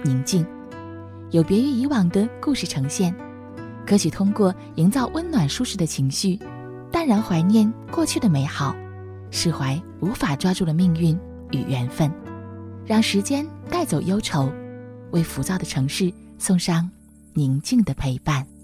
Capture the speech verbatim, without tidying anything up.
宁静，有别于以往的故事呈现。歌曲通过营造温暖舒适的情绪，淡然怀念过去的美好，释怀无法抓住的命运与缘分，让时间带走忧愁，为浮躁的城市送上宁静的陪伴。